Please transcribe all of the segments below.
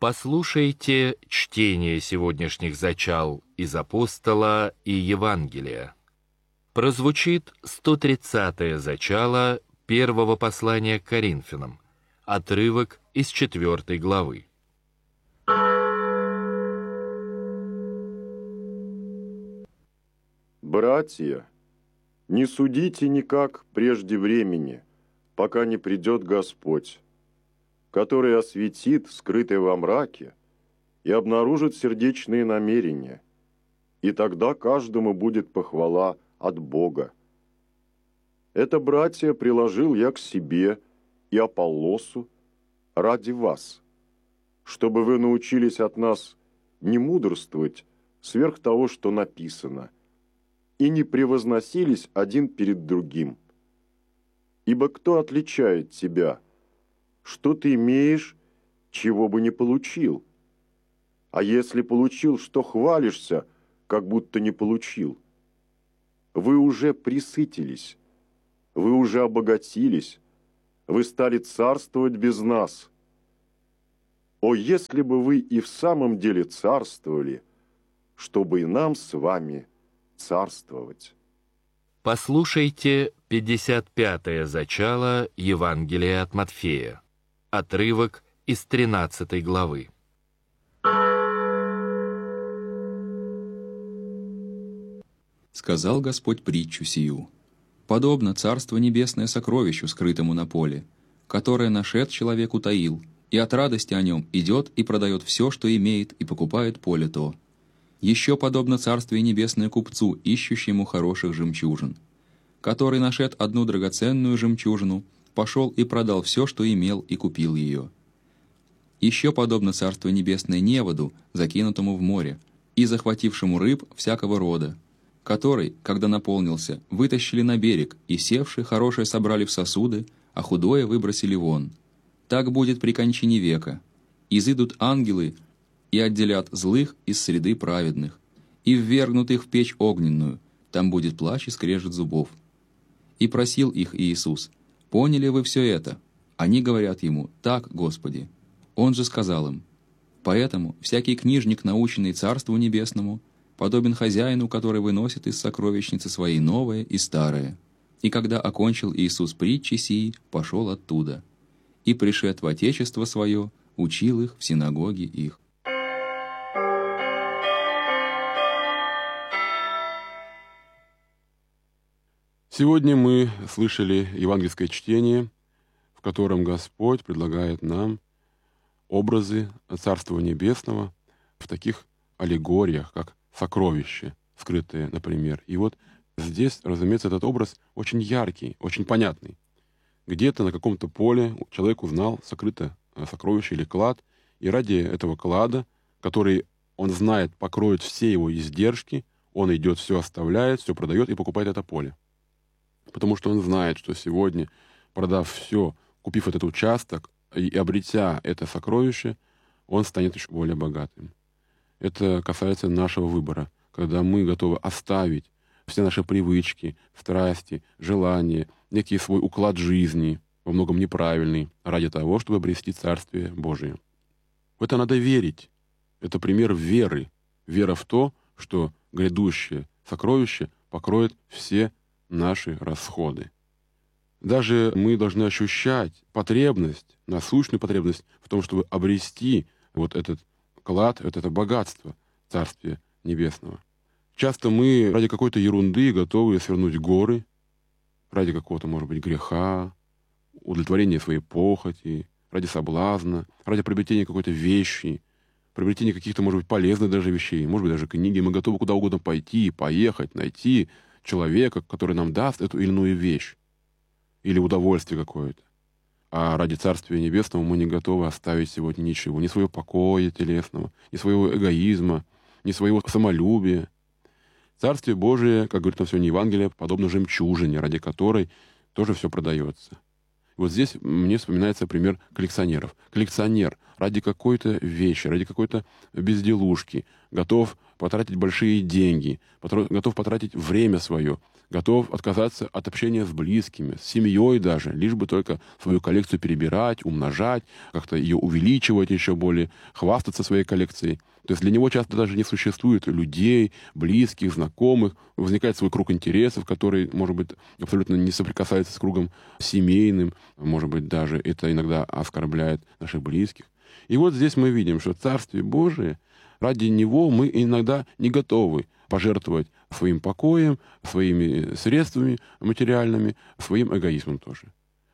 Послушайте чтение сегодняшних зачал из Апостола и Евангелия. Прозвучит 130-е зачало первого послания к Коринфянам, отрывок из 4 главы. Братья, не судите никак прежде времени, пока не придет Господь, который осветит скрытое во мраке и обнаружит сердечные намерения, и тогда каждому будет похвала от Бога. Это, братья, приложил я к себе и Аполлосу ради вас, чтобы вы научились от нас не мудрствовать сверх того, что написано, и не превозносились один перед другим. Ибо кто отличает тебя? Что ты имеешь, чего бы не получил? А если получил, что хвалишься, как будто не получил? Вы уже пресытились, вы уже обогатились, вы стали царствовать без нас. О, если бы вы и в самом деле царствовали, чтобы и нам с вами царствовать. Послушайте 55-е зачало Евангелия от Матфея, отрывок из 13 главы. Сказал Господь притчу сию: подобно Царство Небесное сокровищу, скрытому на поле, которое нашед человек утаил, и от радости о нем идет и продает все, что имеет, и покупает поле то. Еще подобно Царствие Небесное купцу, ищущему хороших жемчужин, который нашед одну драгоценную жемчужину, пошел и продал все, что имел, и купил ее. Еще подобно Царство Небесное неводу, закинутому в море, и захватившему рыб всякого рода, который, когда наполнился, вытащили на берег, и севшие хорошее собрали в сосуды, а худое выбросили вон. Так будет при кончине века. Изыдут ангелы и отделят злых из среды праведных, и ввергнут их в печь огненную, там будет плач и скрежет зубов. И просил их Иисус: поняли вы все это? Они говорят ему: так, Господи. Он же сказал им: поэтому всякий книжник, наученный Царству Небесному, подобен хозяину, который выносит из сокровищницы своей новое и старое. И когда окончил Иисус притчи сии, пошел оттуда. И, пришед в Отечество свое, учил их в синагоге их. Сегодня мы слышали евангельское чтение, в котором Господь предлагает нам образы Царства Небесного в таких аллегориях, как сокровища, скрытые, например. И вот здесь, разумеется, этот образ очень яркий, очень понятный. Где-то на каком-то поле человек узнал сокрытое сокровище или клад, и ради этого клада, который он знает покроет все его издержки, он идет, все оставляет, все продает и покупает это поле. Потому что он знает, что сегодня, продав все, купив этот участок и обретя это сокровище, он станет еще более богатым. Это касается нашего выбора, когда мы готовы оставить все наши привычки, страсти, желания, некий свой уклад жизни, во многом неправильный, ради того, чтобы обрести Царствие Божие. В это надо верить. Это пример веры. Вера в то, что грядущее сокровище покроет все наши расходы. Даже мы должны ощущать потребность, насущную потребность в том, чтобы обрести вот этот клад, вот это богатство Царствия Небесного. Часто мы ради какой-то ерунды готовы свернуть горы, ради какого-то, может быть, греха, удовлетворения своей похоти, ради соблазна, ради приобретения какой-то вещи, приобретения каких-то, может быть, полезных даже вещей, может быть, даже книги. Мы готовы куда угодно пойти, поехать, найти человека, который нам даст эту или иную вещь или удовольствие какое-то. А ради Царствия Небесного мы не готовы оставить сегодня ничего, ни своего покоя телесного, ни своего эгоизма, ни своего самолюбия. Царствие Божие, как говорит нам сегодня Евангелие, подобно жемчужине, ради которой тоже все продается. Вот здесь мне вспоминается пример коллекционеров. Коллекционер ради какой-то вещи, ради какой-то безделушки готов потратить большие деньги, готов потратить время свое, готов отказаться от общения с близкими, с семьей даже, лишь бы только свою коллекцию перебирать, умножать, как-то ее увеличивать еще более, хвастаться своей коллекцией. То есть для него часто даже не существует людей, близких, знакомых. Возникает свой круг интересов, который, может быть, абсолютно не соприкасается с кругом семейным. Может быть, даже это иногда оскорбляет наших близких. И вот здесь мы видим, что Царствие Божие, ради него мы иногда не готовы пожертвовать своим покоем, своими средствами материальными, своим эгоизмом тоже.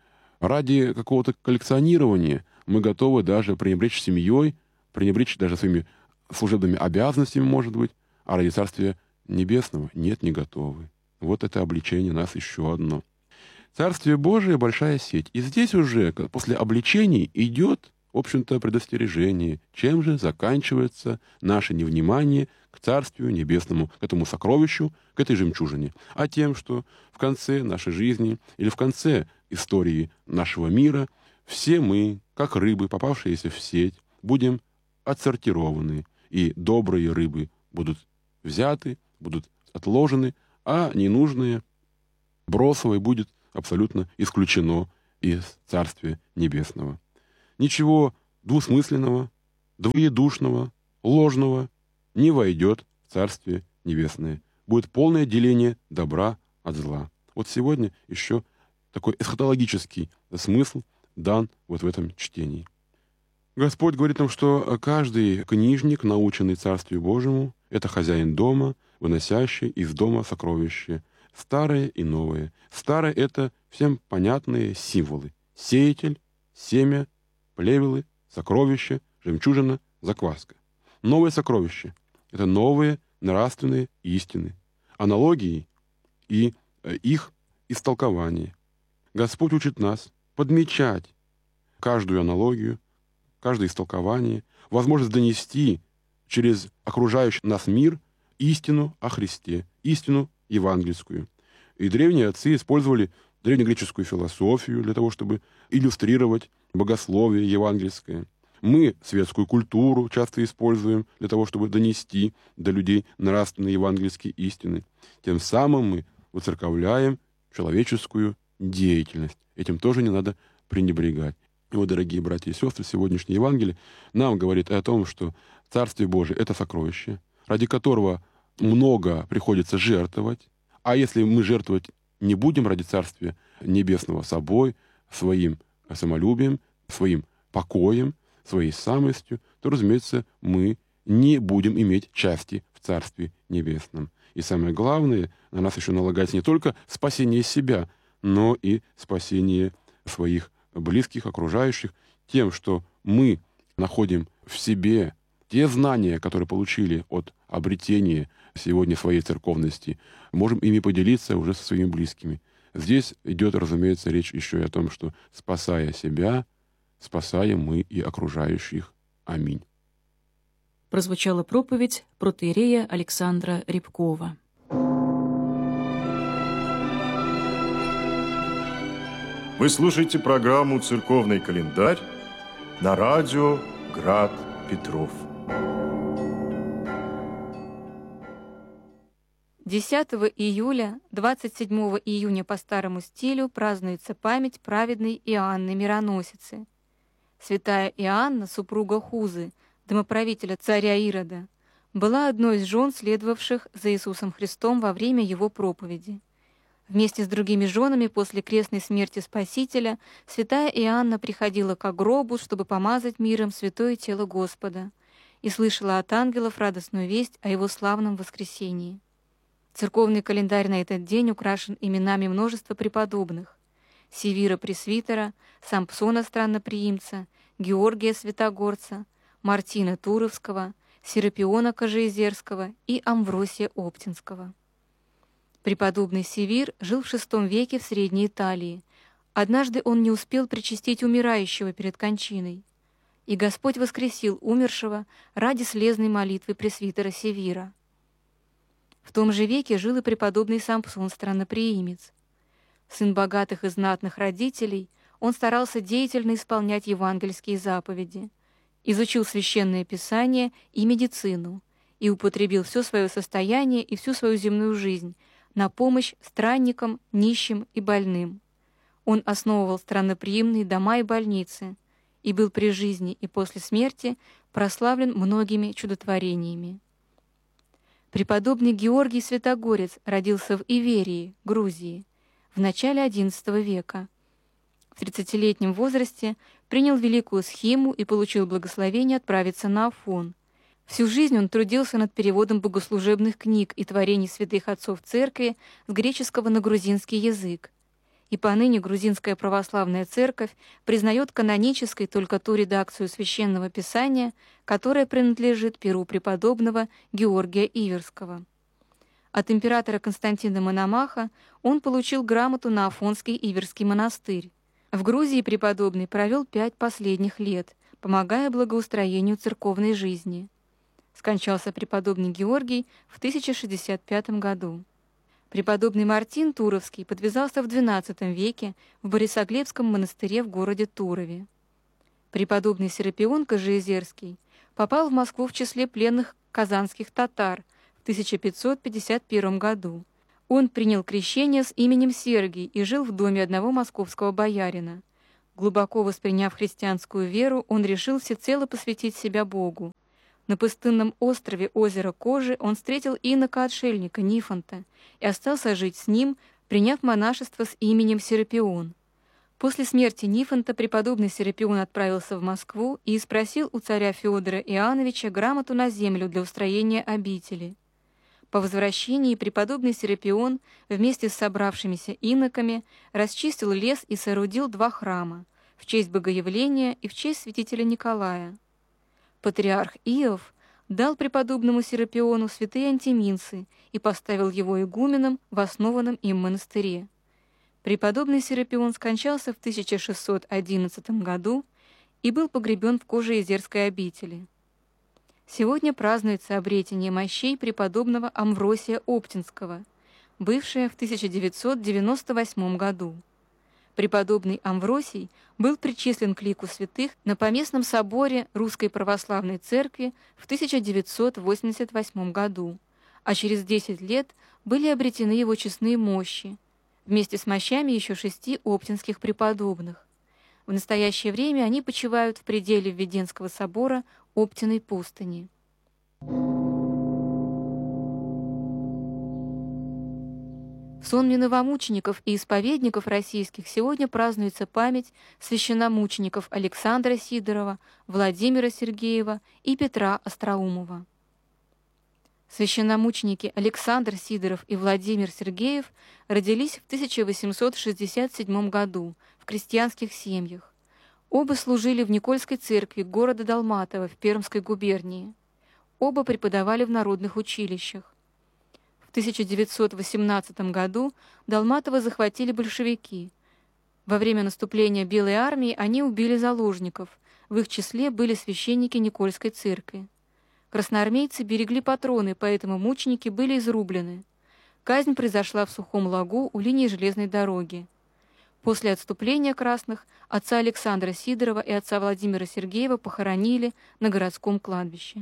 Ради какого-то коллекционирования мы готовы даже пренебречь семьей, пренебречь даже своими служебными обязанностями, может быть, а ради Царствия Небесного нет, не готовы. Вот это обличение нас еще одно. Царствие Божие — большая сеть. И здесь уже после обличений идет, в общем-то, предостережение, чем же заканчивается наше невнимание к Царствию Небесному, к этому сокровищу, к этой жемчужине, а тем, что в конце нашей жизни или в конце истории нашего мира все мы, как рыбы, попавшиеся в сеть, будем отсортированы, и добрые рыбы будут взяты, будут отложены, а ненужные, бросовые будет абсолютно исключено из Царствия Небесного. Ничего двусмысленного, двоедушного, ложного не войдет в Царствие Небесное. Будет полное деление добра от зла. Вот сегодня еще такой эсхатологический смысл дан вот в этом чтении. Господь говорит нам, что каждый книжник, наученный Царствию Божьему, это хозяин дома, выносящий из дома сокровища, старое и новое. Старое — это всем понятные символы. Сеятель, семя, плевелы, сокровище, жемчужина, закваска. Новое сокровище — это новые нравственные истины, аналогии и их истолкование. Господь учит нас подмечать каждую аналогию, каждое истолкование, возможность донести через окружающий нас мир истину о Христе, истину евангельскую. И древние отцы использовали древнегреческую философию для того, чтобы иллюстрировать богословие евангельское. Мы светскую культуру часто используем для того, чтобы донести до людей нравственные евангельские истины. Тем самым мы воцерковляем человеческую деятельность. Этим тоже не надо пренебрегать. И вот, дорогие братья и сестры, сегодняшнее Евангелие нам говорит о том, что Царствие Божие — это сокровище, ради которого много приходится жертвовать. А если мы жертвовать не будем ради Царствия Небесного собой, своим самолюбием, своим покоем, своей самостью, то, разумеется, мы не будем иметь части в Царстве Небесном. И самое главное, на нас еще налагается не только спасение себя, но и спасение своих близких, окружающих, тем, что мы находим в себе те знания, которые получили от обретения сегодня своей церковности, можем ими поделиться уже со своими близкими. Здесь идет, разумеется, речь еще и о том, что, спасая себя, спасаем мы и окружающих. Аминь. Прозвучала проповедь протоиерея Александра Рябкова. Вы слушаете программу «Церковный календарь» на радио «Град Петров». 10 июля, 27 июня по старому стилю празднуется память праведной Иоанны Мироносицы. Святая Иоанна, супруга Хузы, домоправителя царя Ирода, была одной из жен, следовавших за Иисусом Христом во время его проповеди. Вместе с другими женами после крестной смерти Спасителя святая Иоанна приходила к гробу, чтобы помазать миром святое тело Господа, и слышала от ангелов радостную весть о его славном воскресении. Церковный календарь на этот день украшен именами множества преподобных: Севира Пресвитера, Сампсона Странноприимца, Георгия Святогорца, Мартина Туровского, Серапиона Кожеизерского и Амвросия Оптинского. Преподобный Севир жил в VI веке в Средней Италии. Однажды он не успел причастить умирающего перед кончиной, и Господь воскресил умершего ради слезной молитвы пресвитера Севира. В том же веке жил и преподобный Сампсон Странноприимец. Сын богатых и знатных родителей, он старался деятельно исполнять евангельские заповеди, изучил священное писание и медицину и употребил все свое состояние и всю свою земную жизнь на помощь странникам, нищим и больным. Он основывал странноприимные дома и больницы и был при жизни и после смерти прославлен многими чудотворениями. Преподобный Георгий Святогорец родился в Иверии, Грузии, в начале XI века. В 30-летнем возрасте принял великую схиму и получил благословение отправиться на Афон. Всю жизнь он трудился над переводом богослужебных книг и творений святых отцов церкви с греческого на грузинский язык. И поныне Грузинская православная церковь признает канонической только ту редакцию Священного Писания, которая принадлежит перу преподобного Георгия Иверского. От императора Константина Мономаха он получил грамоту на Афонский Иверский монастырь. В Грузии преподобный провел 5 последних лет, помогая благоустроению церковной жизни. Скончался преподобный Георгий в 1065 году. Преподобный Мартин Туровский подвязался в XII веке в Борисоглебском монастыре в городе Турове. Преподобный Серапион Кожеизерский попал в Москву в числе пленных казанских татар в 1551 году. Он принял крещение с именем Сергий и жил в доме одного московского боярина. Глубоко восприняв христианскую веру, он решил всецело посвятить себя Богу. На пустынном острове озера Кожи он встретил инока-отшельника Нифонта и остался жить с ним, приняв монашество с именем Серапион. После смерти Нифонта преподобный Серапион отправился в Москву и спросил у царя Федора Иоанновича грамоту на землю для устроения обители. По возвращении преподобный Серапион вместе с собравшимися иноками расчистил лес и соорудил 2 храма в честь Богоявления и в честь святителя Николая. Патриарх Иов дал преподобному Серапиону святые антиминцы и поставил его игуменом в основанном им монастыре. Преподобный Серапион скончался в 1611 году и был погребен в Кожеизерской обители. Сегодня празднуется обретение мощей преподобного Амвросия Оптинского, бывшее в 1998 году. Преподобный Амвросий был причислен к лику святых на Поместном соборе Русской Православной Церкви в 1988 году, а через 10 лет были обретены его честные мощи, вместе с мощами еще 6 оптинских преподобных. В настоящее время они почивают в пределе Введенского собора Оптиной пустыни. В сонме новомучеников и исповедников российских сегодня празднуется память священномучеников Александра Сидорова, Владимира Сергеева и Петра Остроумова. Священномученики Александр Сидоров и Владимир Сергеев родились в 1867 году в крестьянских семьях. Оба служили в Никольской церкви города Долматова в Пермской губернии. Оба преподавали в народных училищах. В 1918 году Долматова захватили большевики. Во время наступления Белой армии они убили заложников, в их числе были священники Никольской церкви. Красноармейцы берегли патроны, поэтому мученики были изрублены. Казнь произошла в Сухом Лагу у линии железной дороги. После отступления красных отца Александра Сидорова и отца Владимира Сергеева похоронили на городском кладбище.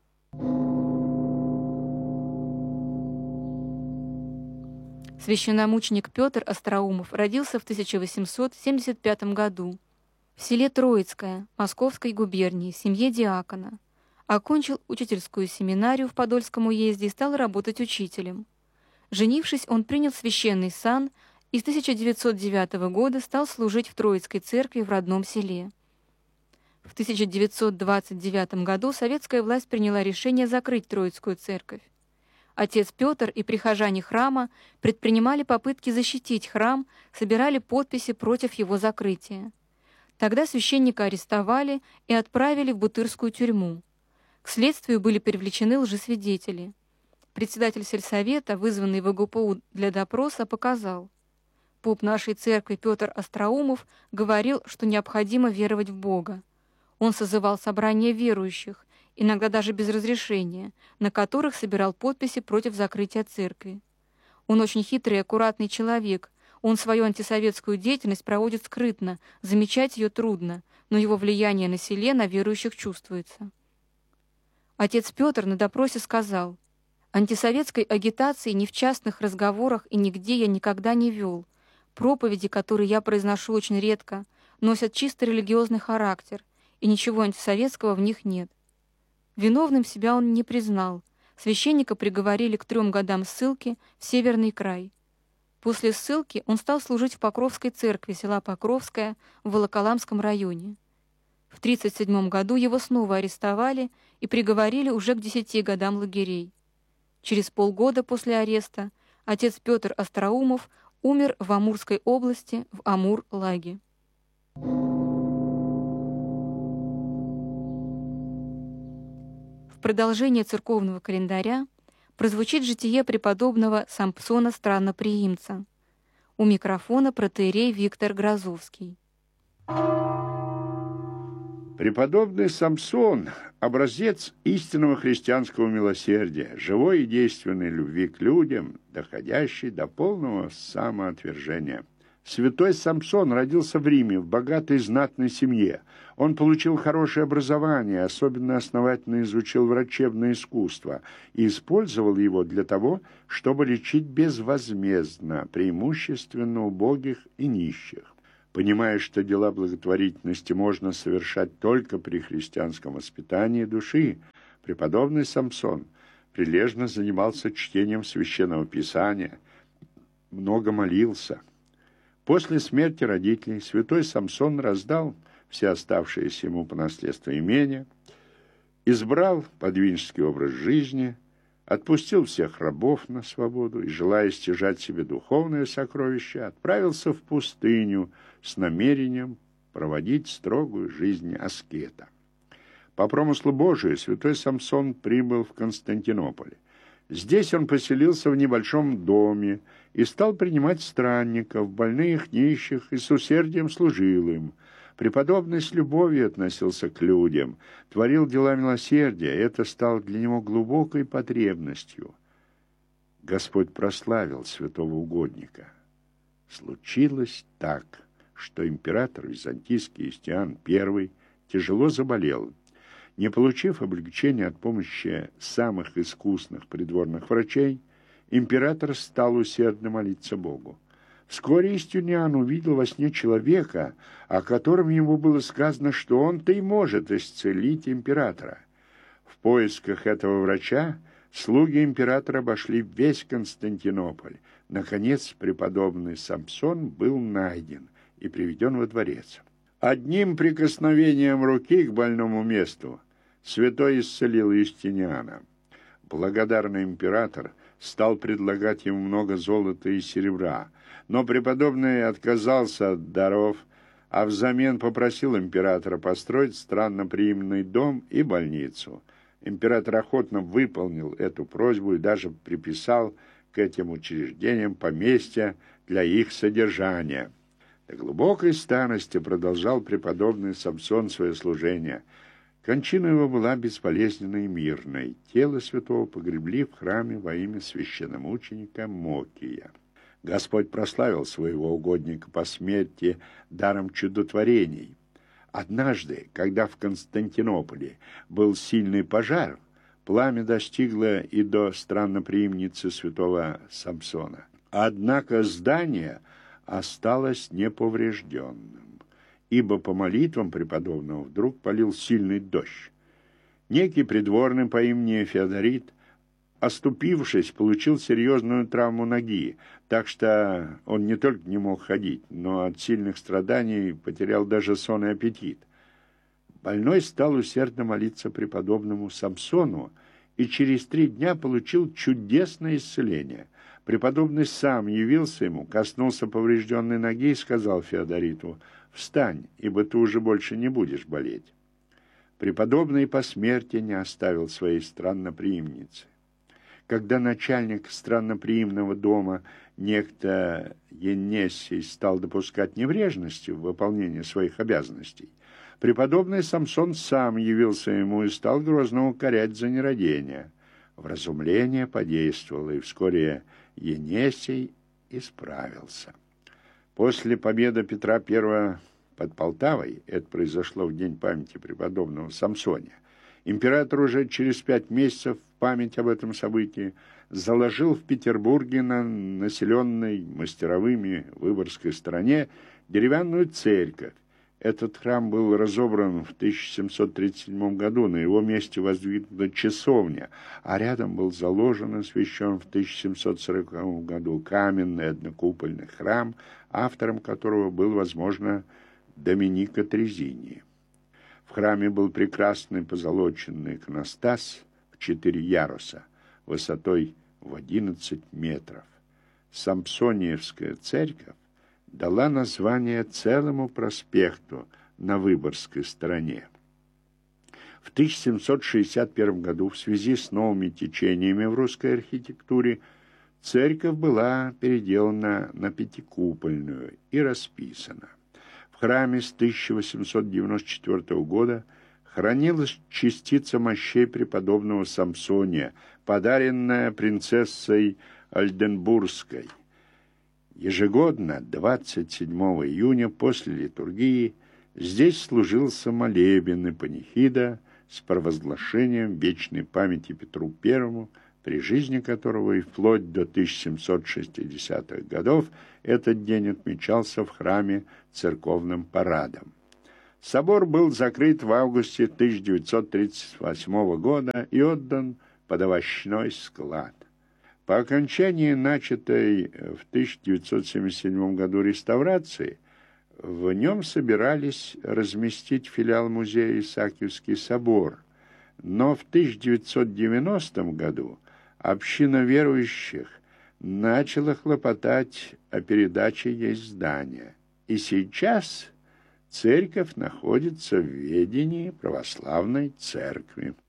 Священномученик Петр Остроумов родился в 1875 году в селе Троицкое Московской губернии в семье диакона. Окончил учительскую семинарию в Подольском уезде и стал работать учителем. Женившись, он принял священный сан и с 1909 года стал служить в Троицкой церкви в родном селе. В 1929 году советская власть приняла решение закрыть Троицкую церковь. Отец Петр и прихожане храма предпринимали попытки защитить храм, собирали подписи против его закрытия. Тогда священника арестовали и отправили в Бутырскую тюрьму. К следствию были привлечены лжесвидетели. Председатель сельсовета, вызванный в ОГПУ для допроса, показал: поп нашей церкви Петр Остроумов говорил, что необходимо веровать в Бога. Он созывал собрания верующих, иногда даже без разрешения, на которых собирал подписи против закрытия церкви. Он очень хитрый и аккуратный человек. Он свою антисоветскую деятельность проводит скрытно, замечать ее трудно, но его влияние на селе, на верующих чувствуется. Отец Петр на допросе сказал: «Антисоветской агитации ни в частных разговорах и нигде я никогда не вел. Проповеди, которые я произношу очень редко, носят чисто религиозный характер, и ничего антисоветского в них нет». Виновным себя он не признал. Священника приговорили к 3 годам ссылки в Северный край. После ссылки он стал служить в Покровской церкви села Покровское в Волоколамском районе. В 1937 году его снова арестовали и приговорили уже к 10 годам лагерей. Через полгода после ареста отец Петр Остроумов умер в Амурской области в Амур-Лаге. В продолжение церковного календаря прозвучит житие преподобного Сампсона Странноприимца. У микрофона протоиерей Виктор Грозовский. Преподобный Самсон – образец истинного христианского милосердия, живой и действенной любви к людям, доходящей до полного самоотвержения. Святой Самсон родился в Риме в богатой знатной семье. Он получил хорошее образование, особенно основательно изучил врачебное искусство и использовал его для того, чтобы лечить безвозмездно, преимущественно убогих и нищих. Понимая, что дела благотворительности можно совершать только при христианском воспитании души, преподобный Самсон прилежно занимался чтением Священного Писания, много молился. После смерти родителей святой Самсон раздал все оставшиеся ему по наследству имения, избрал подвижнический образ жизни, отпустил всех рабов на свободу и, желая стяжать себе духовное сокровище, отправился в пустыню с намерением проводить строгую жизнь аскета. По промыслу Божию святой Самсон прибыл в Константинополь. Здесь он поселился в небольшом доме и стал принимать странников, больных, нищих, и с усердием служил им. Преподобный с любовью относился к людям, творил дела милосердия, и это стало для него глубокой потребностью. Господь прославил святого угодника. Случилось так, что император византийский Юстиниан I тяжело заболел. Не получив облегчения от помощи самых искусных придворных врачей, император стал усердно молиться Богу. Вскоре Юстиниан увидел во сне человека, о котором ему было сказано, что он-то и может исцелить императора. В поисках этого врача слуги императора обошли весь Константинополь. Наконец, преподобный Самсон был найден и приведен во дворец. Одним прикосновением руки к больному месту святой исцелил Юстиниана. Благодарный император стал предлагать ему много золота и серебра, но преподобный отказался от даров, а взамен попросил императора построить странноприимный дом и больницу. Император охотно выполнил эту просьбу и даже приписал к этим учреждениям поместья для их содержания. До глубокой старости продолжал преподобный Самсон свое служение. Кончина его была безболезненной и мирной. Тело святого погребли в храме во имя священномученика Мокия. Господь прославил своего угодника по смерти даром чудотворений. Однажды, когда в Константинополе был сильный пожар, пламя достигло и до странноприимницы святого Самсона. Однако здание осталось неповрежденным, ибо по молитвам преподобного вдруг полил сильный дождь. Некий придворный по имени Феодорит, оступившись, получил серьезную травму ноги, так что он не только не мог ходить, но от сильных страданий потерял даже сон и аппетит. Больной стал усердно молиться преподобному Самсону и через 3 дня получил чудесное исцеление. Преподобный сам явился ему, коснулся поврежденной ноги и сказал Феодориту: «Встань, ибо ты уже больше не будешь болеть». Преподобный по смерти не оставил своей странноприимницы. Когда начальник странноприимного дома, некто Енесий, стал допускать небрежности в выполнении своих обязанностей, преподобный Самсон сам явился ему и стал грозно укорять за нерадение. Вразумление подействовало, и вскоре Енесий исправился. После победы Петра I под Полтавой, это произошло в день памяти преподобного Самсония, император уже через 5 месяцев в память об этом событии заложил в Петербурге на населенной мастеровыми Выборгской стороне деревянную церковь. Этот храм был разобран в 1737 году, на его месте воздвигнута часовня, а рядом был заложен и освящен в 1740 году каменный однокупольный храм, автором которого был, возможно, Доминика Трезини. В храме был прекрасный позолоченный иконостас в 4 яруса, высотой в 11 метров. Самсониевская церковь дала название целому проспекту на Выборгской стороне. В 1761 году в связи с новыми течениями в русской архитектуре церковь была переделана на пятикупольную и расписана. В храме с 1894 года хранилась частица мощей преподобного Самсония, подаренная принцессой Ольденбургской. Ежегодно, 27 июня, после литургии, здесь служился молебен и панихида с провозглашением вечной памяти Петру I, при жизни которого и вплоть до 1760-х годов этот день отмечался в храме церковным парадом. Собор был закрыт в августе 1938 года и отдан под овощной склад. По окончании начатой в 1977 году реставрации в нем собирались разместить филиал музея Исаакиевский собор, но в 1990 году община верующих начала хлопотать о передаче ей здания, и сейчас церковь находится в ведении православной церкви.